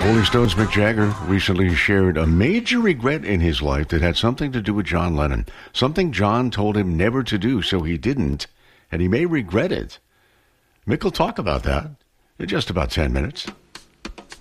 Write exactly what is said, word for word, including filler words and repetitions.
Rolling Stones' Mick Jagger recently shared a major regret in his life that had something to do with John Lennon. Something John told him never to do, so he didn't, and he may regret it. Mick will talk about that in just about ten minutes.